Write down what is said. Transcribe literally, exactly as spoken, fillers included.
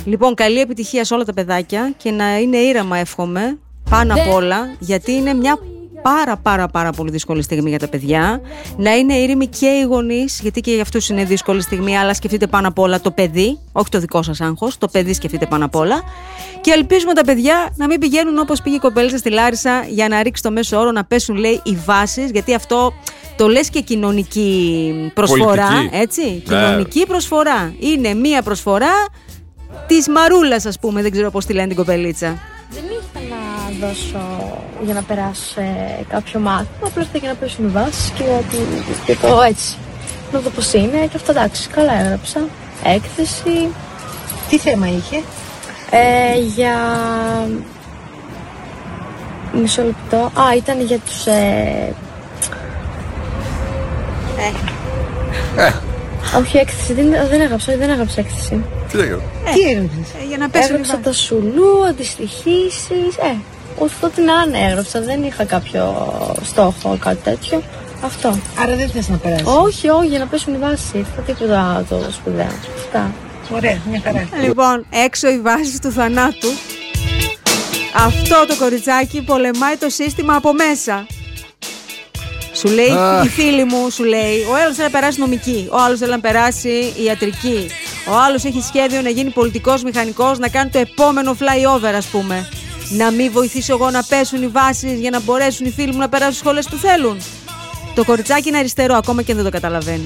Λοιπόν, καλή επιτυχία σε όλα τα παιδάκια και να είναι ήρεμα, εύχομαι, πάνω απ' όλα, γιατί είναι μια πάρα πάρα πάρα πολύ δύσκολη στιγμή για τα παιδιά. Να είναι ήρεμοι και οι γονείς, γιατί και για αυτούς είναι δύσκολη στιγμή, αλλά σκεφτείτε πάνω απ' όλα το παιδί, όχι το δικό σας άγχος, το παιδί σκεφτείτε πάνω απ' όλα. Και ελπίζουμε τα παιδιά να μην πηγαίνουν όπως πήγε η κοπέλα στη Λάρισα για να ρίξει το μέσο όρο, να πέσουν, λέει, οι βάσεις, γιατί αυτό το λες και κοινωνική προσφορά, πολιτική. Έτσι, ναι. Κοινωνική προσφορά. Είναι μία προσφορά της Μαρούλας, ας πούμε, δεν ξέρω πώς τη λένε την κοπελίτσα. Δεν ήθελα να δώσω για να περάσω σε κάποιο μάθημα, απλά ήρθα για να πέσουν οι βάσεις και, και το έτσι. Να δω πώς είναι και αυτό, εντάξει, καλά έγραψα. Έκθεση. Τι θέμα είχε? Ε, για... Μισό λεπτό. Α, ήταν για τους... Ε... Ε. Ε. Όχι, έκθεση, δεν, δεν έγραψα, δεν έγραψα έκθεση. Τι δεν έγραψα. Ε. Τι έγραψες? Ε, για να πέσουν έγραψα τα σουλού, αντιστοιχήσεις, ε, ό,τι να είναι έγραψα, δεν είχα κάποιο στόχο, κάτι τέτοιο. Αυτό. Άρα δεν θες να περάσεις? Όχι, όχι, για να πέσουν οι βάσεις, θα τίποτα το σπουδαίο. Αυτά. Ωραία, μια χαρά. Λοιπόν, έξω οι βάσεις του θανάτου. Αυτό το κοριτσάκι πολεμάει το σύστημα από μέσα. Σου λέει ah. η φίλη μου, σου λέει, ο άλλος θέλει να περάσει νομική, ο άλλος θέλει να περάσει ιατρική, ο άλλος έχει σχέδιο να γίνει πολιτικός μηχανικός, να κάνει το επόμενο flyover, ας πούμε. Να μην βοηθήσω εγώ να πέσουν οι βάσεις για να μπορέσουν οι φίλοι μου να περάσουν σχολές που θέλουν. Το κοριτσάκι είναι αριστερό, ακόμα και δεν το καταλαβαίνει.